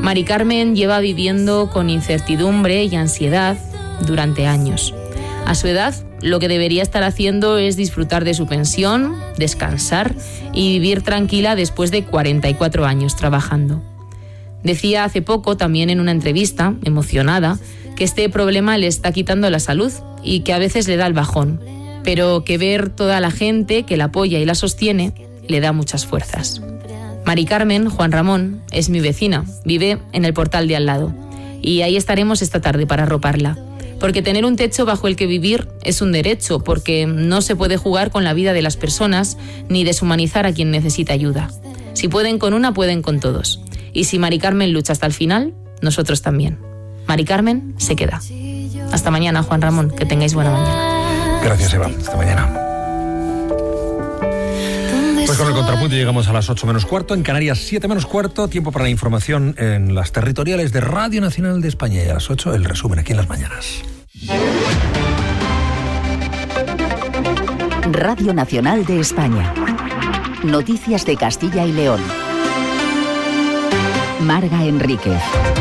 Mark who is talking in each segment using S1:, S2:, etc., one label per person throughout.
S1: Mari Carmen lleva viviendo con incertidumbre y ansiedad durante años. A su edad, lo que debería estar haciendo es disfrutar de su pensión, descansar y vivir tranquila después de 44 años trabajando. Decía hace poco, también en una entrevista, emocionada, que este problema le está quitando la salud y que a veces le da el bajón, pero que ver toda la gente que la apoya y la sostiene le da muchas fuerzas. Mari Carmen, Juan Ramón, es mi vecina, vive en el portal de al lado y ahí estaremos esta tarde para arroparla. Porque tener un techo bajo el que vivir es un derecho, porque no se puede jugar con la vida de las personas ni deshumanizar a quien necesita ayuda. Si pueden con una, pueden con todos. Y si Mari Carmen lucha hasta el final, nosotros también. Mari Carmen se queda. Hasta mañana, Juan Ramón, que tengáis buena mañana.
S2: Gracias, Eva. Hasta mañana. Pues con el contrapunto llegamos a las 8 menos cuarto, en Canarias 7 menos cuarto, tiempo para la información en las territoriales de Radio Nacional de España, y a las 8 el resumen aquí en Las Mañanas.
S3: Radio Nacional de España. Noticias de Castilla y León. Marga Enríquez.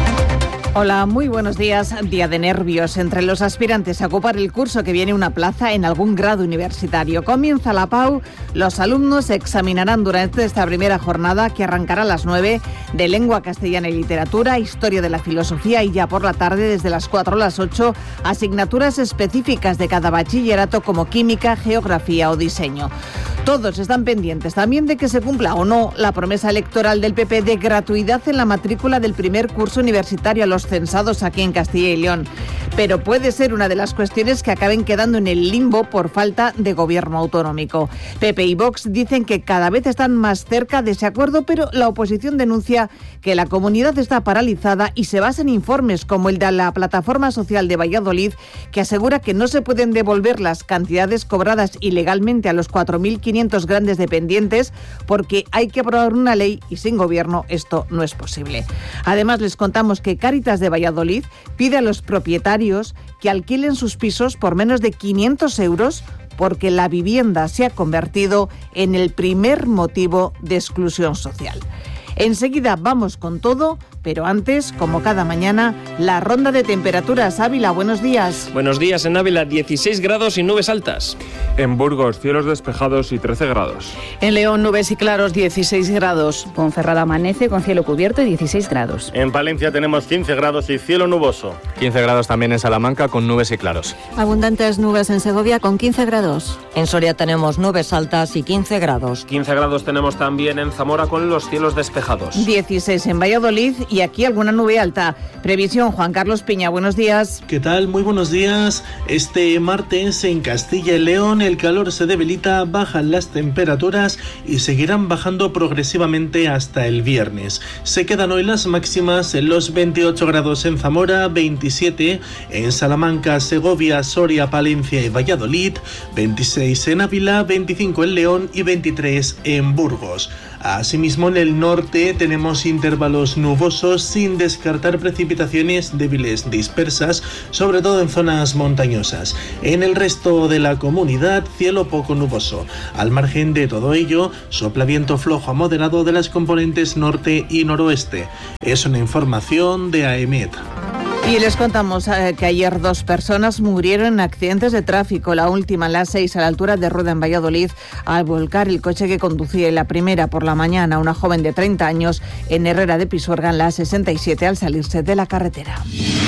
S4: Hola, muy buenos días. Día de nervios entre los aspirantes a ocupar el curso que viene una plaza en algún grado universitario. Comienza la PAU. Los alumnos examinarán durante esta primera jornada, que arrancará a las 9, de lengua castellana y literatura, historia de la filosofía, y ya por la tarde, desde las 4 a las 8, asignaturas específicas de cada bachillerato como química, geografía o diseño. Todos están pendientes también de que se cumpla o no la promesa electoral del PP de gratuidad en la matrícula del primer curso universitario a los censados aquí en Castilla y León. Pero puede ser una de las cuestiones que acaben quedando en el limbo por falta de gobierno autonómico. PP y Vox dicen que cada vez están más cerca de ese acuerdo, pero la oposición denuncia que la comunidad está paralizada y se basa en informes como el de la Plataforma Social de Valladolid, que asegura que no se pueden devolver las cantidades cobradas ilegalmente a los 4.500 grandes dependientes porque hay que aprobar una ley y sin gobierno esto no es posible. Además, les contamos que Cáritas de Valladolid pide a los propietarios que alquilen sus pisos por menos de 500 euros porque la vivienda se ha convertido en el primer motivo de exclusión social. Enseguida vamos con todo, pero antes, como cada mañana, la ronda de temperaturas. Ávila, buenos días.
S5: Buenos días. En Ávila, 16 grados y nubes altas.
S6: En Burgos, cielos despejados y 13 grados.
S4: En León, nubes y claros, 16 grados.
S7: Ponferrada amanece con cielo cubierto y 16 grados.
S8: En Palencia tenemos 15 grados y cielo nuboso.
S9: 15 grados también en Salamanca con nubes y claros.
S10: Abundantes nubes en Segovia con 15 grados.
S11: En Soria tenemos nubes altas y 15 grados.
S5: 15 grados tenemos también en Zamora con los cielos despejados.
S4: 16 en Valladolid y aquí alguna nube alta. Previsión, Juan Carlos Piña, buenos días.
S12: ¿Qué tal? Muy buenos días. Este martes en Castilla y León el calor se debilita, bajan las temperaturas y seguirán bajando progresivamente hasta el viernes. Se quedan hoy las máximas en los 28 grados en Zamora, 27 en Salamanca, Segovia, Soria, Palencia y Valladolid, 26 en Ávila, 25 en León y 23 en Burgos. Asimismo, en el norte tenemos intervalos nubosos sin descartar precipitaciones débiles dispersas, sobre todo en zonas montañosas. En el resto de la comunidad, cielo poco nuboso. Al margen de todo ello, sopla viento flojo a moderado de las componentes norte y noroeste. Es una información de AEMET.
S4: Y les contamos que ayer 2 personas murieron en accidentes de tráfico. La última, la 6, a la altura de Rueda, en Valladolid, al volcar el coche que conducía. Y la primera, por la mañana, una joven de 30 años en Herrera de Pisuerga, en la 67, al salirse de la carretera.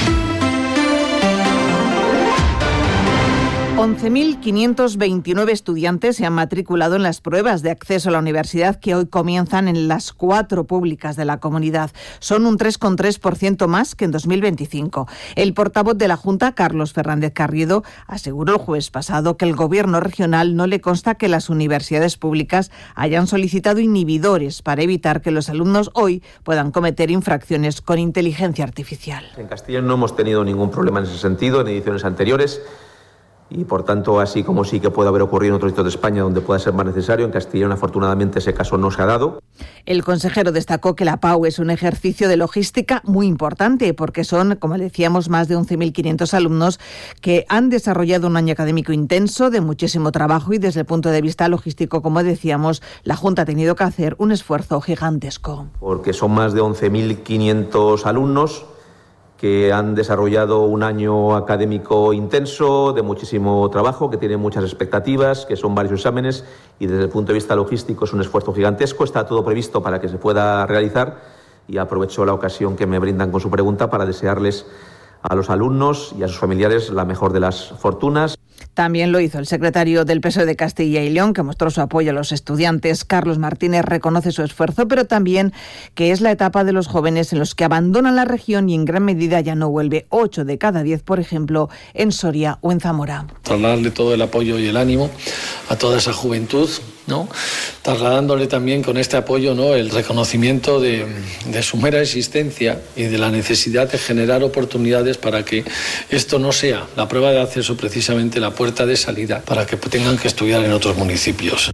S4: 11.529 estudiantes se han matriculado en las pruebas de acceso a la universidad que hoy comienzan en las 4 públicas de la comunidad. Son un 3,3% más que en 2025. El portavoz de la Junta, Carlos Fernández Carriedo, aseguró el jueves pasado que el Gobierno regional no le consta que las universidades públicas hayan solicitado inhibidores para evitar que los alumnos hoy puedan cometer infracciones con inteligencia artificial.
S13: En Castilla no hemos tenido ningún problema en ese sentido en ediciones anteriores. y por tanto, así como sí que puede haber ocurrido en otros sitios de España donde pueda ser más necesario, en Castilla y León afortunadamente ese caso no se ha dado.
S4: El consejero destacó que la PAU es un ejercicio de logística muy importante porque son, como decíamos, más de 11.500 alumnos que han desarrollado un año académico intenso, de muchísimo trabajo, y desde el punto de vista logístico, como decíamos, la Junta ha tenido que hacer un esfuerzo gigantesco.
S13: Porque son más de 11.500 alumnos que han desarrollado un año académico intenso, de muchísimo trabajo, que tienen muchas expectativas, que son varios exámenes, y desde el punto de vista logístico es un esfuerzo gigantesco. Está todo previsto para que se pueda realizar, y aprovecho la ocasión que me brindan con su pregunta para desearles a los alumnos y a sus familiares la mejor de las fortunas.
S4: También lo hizo el secretario del PSOE de Castilla y León, que mostró su apoyo a los estudiantes. Carlos Martínez reconoce su esfuerzo, pero también que es la etapa de los jóvenes en los que abandonan la región y en gran medida ya no vuelve. 8 de cada 10, por ejemplo, en Soria o en Zamora.
S14: Trasladarle todo el apoyo y el ánimo a toda esa juventud, ¿no? Trasladándole también con este apoyo, ¿no?, el reconocimiento de su mera existencia y de la necesidad de generar oportunidades para que esto no sea la prueba de acceso, precisamente la puerta de salida para que tengan que estudiar en otros municipios.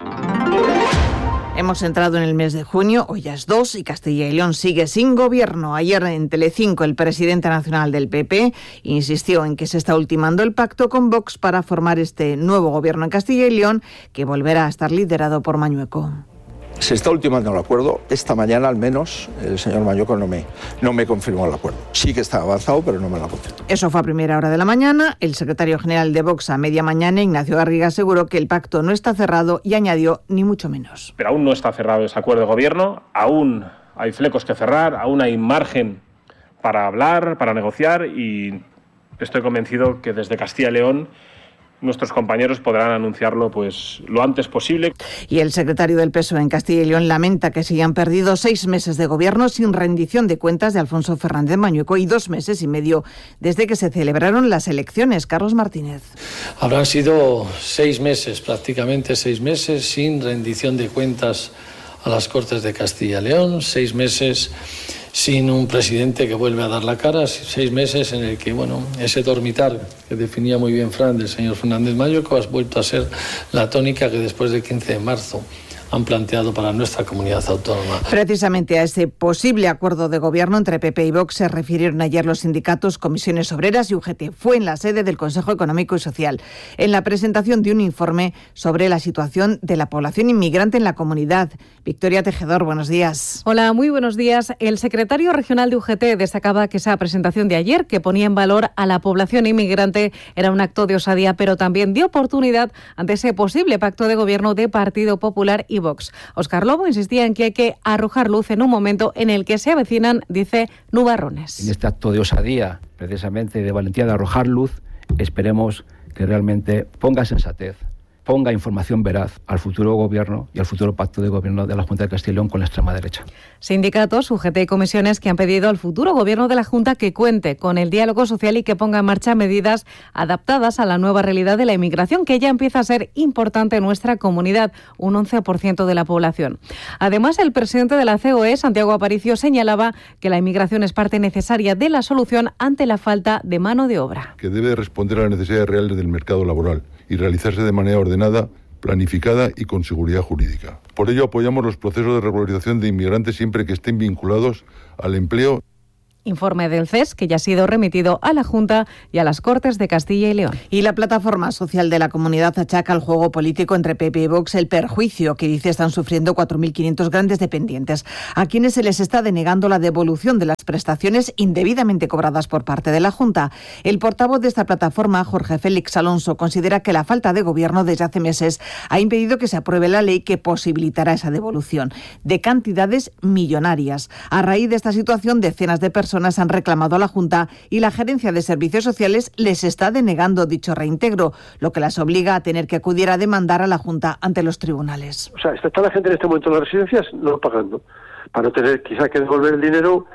S4: Hemos entrado en el mes de junio, hoy ya es 2 y Castilla y León sigue sin gobierno. Ayer en Telecinco el presidente nacional del PP insistió en que se está ultimando el pacto con Vox para formar este nuevo gobierno en Castilla y León, que volverá a estar liderado por Mañueco.
S15: Se está ultimando el acuerdo. Esta mañana, al menos, el señor Mañueco no me confirmó el acuerdo. Sí que está avanzado, pero no me lo ha confirmado.
S4: Eso fue a primera hora de la mañana. El secretario general de Vox a media mañana, Ignacio Garriga, aseguró que el pacto no está cerrado y añadió ni mucho menos.
S5: Pero aún no está cerrado ese acuerdo de gobierno, aún hay flecos que cerrar, aún hay margen para hablar, para negociar, y estoy convencido que desde Castilla y León nuestros compañeros podrán anunciarlo pues lo antes posible.
S4: Y el secretario del PSOE en Castilla y León lamenta que se hayan perdido 6 meses de gobierno sin rendición de cuentas de Alfonso Fernández Mañueco y 2 meses y medio desde que se celebraron las elecciones. Carlos Martínez.
S14: Habrán sido 6 meses, prácticamente 6 meses, sin rendición de cuentas a las Cortes de Castilla y León, 6 meses sin un presidente que vuelve a dar la cara, 6 meses en el que, ese dormitar que definía muy bien Fran del señor Fernández Mañueco ha vuelto a ser la tónica que después del 15 de marzo han planteado para nuestra comunidad autónoma.
S4: Precisamente a ese posible acuerdo de gobierno entre PP y Vox se refirieron ayer los sindicatos, comisiones obreras y UGT. Fue en la sede del Consejo Económico y Social, en la presentación de un informe sobre la situación de la población inmigrante en la comunidad. Victoria Tejedor, buenos días.
S16: Hola, muy buenos días. El secretario regional de UGT destacaba que esa presentación de ayer, que ponía en valor a la población inmigrante, era un acto de osadía, pero también de oportunidad ante ese posible pacto de gobierno de Partido Popular y Vox. Óscar Lobo insistía en que hay que arrojar luz en un momento en el que se avecinan, dice, nubarrones.
S17: En este acto de osadía, precisamente de valentía de arrojar luz, esperemos que realmente ponga sensatez, ponga información veraz al futuro gobierno y al futuro pacto de gobierno de la Junta de Castilla y León con la extrema derecha.
S16: Sindicatos, UGT y comisiones que han pedido al futuro gobierno de la Junta que cuente con el diálogo social y que ponga en marcha medidas adaptadas a la nueva realidad de la inmigración, que ya empieza a ser importante en nuestra comunidad, un 11% de la población. Además, el presidente de la COE, Santiago Aparicio, señalaba que la inmigración es parte necesaria de la solución ante la falta de mano de obra.
S18: Que debe responder a las necesidades reales del mercado laboral y realizarse de manera ordenada, planificada y con seguridad jurídica. Por ello apoyamos los procesos de regularización de inmigrantes siempre que estén vinculados al empleo.
S16: Informe del CES, que ya ha sido remitido a la Junta y a las Cortes de Castilla y León.
S4: Y la plataforma social de la comunidad achaca al juego político entre PP y Vox el perjuicio que dice están sufriendo 4.500 grandes dependientes, a quienes se les está denegando la devolución de las prestaciones indebidamente cobradas por parte de la Junta. El portavoz de esta plataforma, Jorge Félix Alonso, considera que la falta de gobierno desde hace meses ha impedido que se apruebe la ley que posibilitará esa devolución de cantidades millonarias. A raíz de esta situación, decenas de personas han reclamado a la Junta y la Gerencia de Servicios Sociales les está denegando dicho reintegro, lo que las obliga a tener que acudir a demandar a la Junta ante los tribunales.
S19: O sea, está la gente en este momento en las residencias no pagando, para no tener quizá que devolver el dinero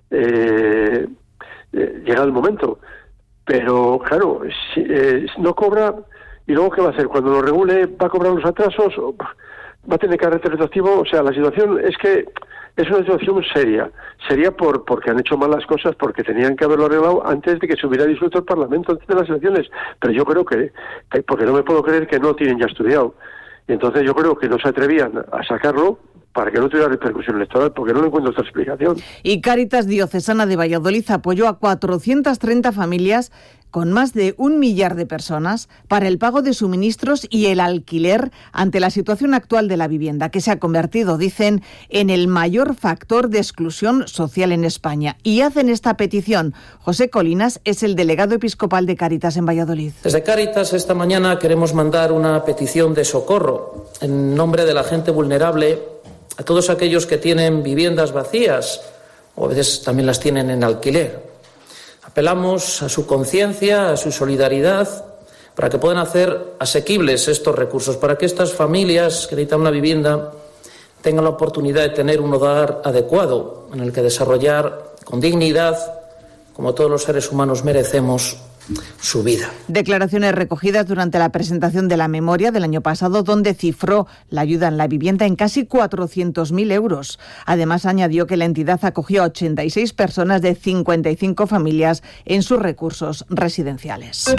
S19: llega el momento. Pero claro, si no cobra, ¿y luego qué va a hacer? Cuando lo regule, ¿va a cobrar los atrasos? ¿Va a tener carácter retroactivo? O sea, la situación es que es una situación seria porque han hecho mal las cosas, porque tenían que haberlo arreglado antes de que se hubiera disuelto el Parlamento, antes de las elecciones. Pero yo creo que porque no me puedo creer que no tienen ya estudiado. Y entonces yo creo que no se atrevían a sacarlo para que no tuviera repercusión electoral, porque no le encuentro otra explicación.
S4: Y Cáritas Diocesana de Valladolid apoyó a 430 familias con más de 1 millar de personas para el pago de suministros y el alquiler ante la situación actual de la vivienda, que se ha convertido, dicen, en el mayor factor de exclusión social en España. Y hacen esta petición. José Colinas es el delegado episcopal de Cáritas en Valladolid.
S20: Desde Cáritas esta mañana queremos mandar una petición de socorro en nombre de la gente vulnerable, a todos aquellos que tienen viviendas vacías o a veces también las tienen en alquiler. Apelamos a su conciencia, a su solidaridad, para que puedan hacer asequibles estos recursos, para que estas familias que necesitan una vivienda tengan la oportunidad de tener un hogar adecuado en el que desarrollar con dignidad, como todos los seres humanos merecemos, su vida.
S4: Declaraciones recogidas durante la presentación de la memoria del año pasado, donde cifró la ayuda en la vivienda en casi 400.000 euros. Además, añadió que la entidad acogió a 86 personas de 55 familias en sus recursos residenciales.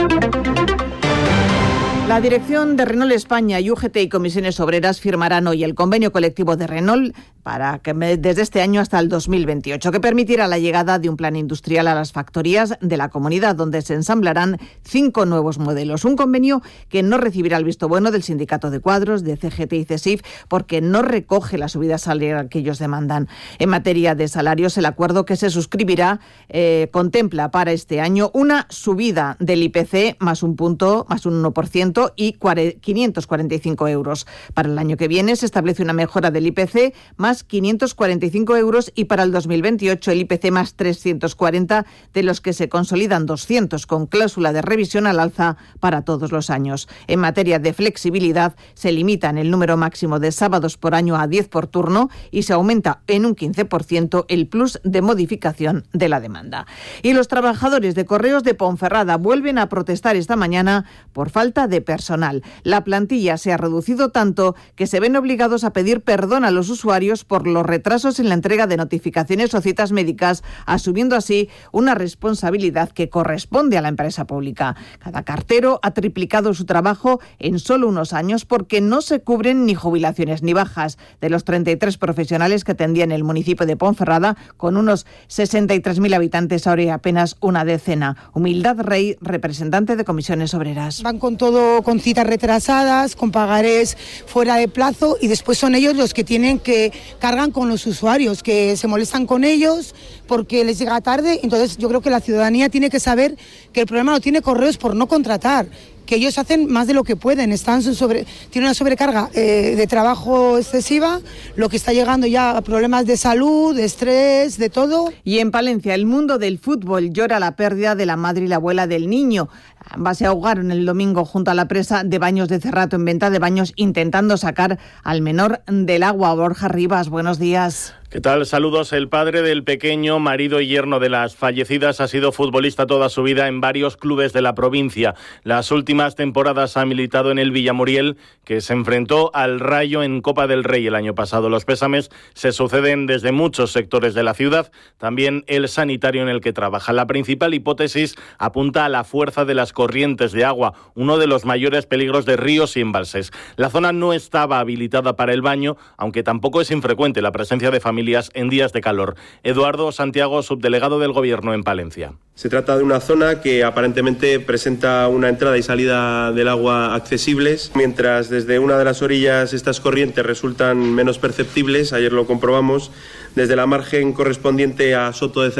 S4: La dirección de Renault España y UGT y Comisiones Obreras firmarán hoy el convenio colectivo de Renault para que desde este año hasta el 2028, que permitirá la llegada de un plan industrial a las factorías de la comunidad, donde se ensamblarán 5 nuevos modelos. Un convenio que no recibirá el visto bueno del Sindicato de Cuadros, de CGT y CESIF, porque no recoge la subida salarial que ellos demandan. En materia de salarios, el acuerdo que se suscribirá contempla para este año una subida del IPC más un 1% y 545 euros. Para el año que viene se establece una mejora del IPC más 545 euros y para el 2028 el IPC más 340, de los que se consolidan 200 con cláusula de revisión al alza para todos los años. En materia de flexibilidad se limita en el número máximo de sábados por año a 10 por turno y se aumenta en un 15% el plus de modificación de la demanda. Y los trabajadores de Correos de Ponferrada vuelven a protestar esta mañana por falta de personal. La plantilla se ha reducido tanto que se ven obligados a pedir perdón a los usuarios por los retrasos en la entrega de notificaciones o citas médicas, asumiendo así una responsabilidad que corresponde a la empresa pública. Cada cartero ha triplicado su trabajo en solo unos años porque no se cubren ni jubilaciones ni bajas. De los 33 profesionales que atendían el municipio de Ponferrada, con unos 63.000 habitantes, ahora hay apenas una decena. Humildad Rey, representante de Comisiones Obreras.
S21: Van con todo, con citas retrasadas, con pagarés fuera de plazo, y después son ellos los que cargan con los usuarios, que se molestan con ellos porque les llega tarde. Entonces yo creo que la ciudadanía tiene que saber que el problema lo tiene Correos por no contratar, que ellos hacen más de lo que pueden, tienen una sobrecarga de trabajo excesiva, lo que está llegando ya a problemas de salud, de estrés, de todo.
S4: Y en Palencia, el mundo del fútbol llora la pérdida de la madre y la abuela del niño. Ambas se ahogaron el domingo junto a la presa de Baños de Cerrato, en venta de baños, intentando sacar al menor del agua. Borja Rivas, buenos días.
S8: ¿Qué tal? Saludos. El padre del pequeño, marido y yerno de las fallecidas, ha sido futbolista toda su vida en varios clubes de la provincia. Las últimas temporadas ha militado en el Villamuriel, que se enfrentó al Rayo en Copa del Rey el año pasado. Los pésames se suceden desde muchos sectores de la ciudad, también el sanitario en el que trabaja. La principal hipótesis apunta a la fuerza de las corrientes de agua, uno de los mayores peligros de ríos y embalses. La zona no estaba habilitada para el baño, aunque tampoco es infrecuente la presencia de familias en días de calor. Eduardo Santiago, subdelegado del Gobierno en Palencia.
S22: Se trata de una zona que aparentemente presenta una entrada y salida del agua accesibles, mientras desde una de las orillas estas corrientes resultan menos perceptibles. Ayer lo comprobamos desde la margen correspondiente a Soto de Cerrato.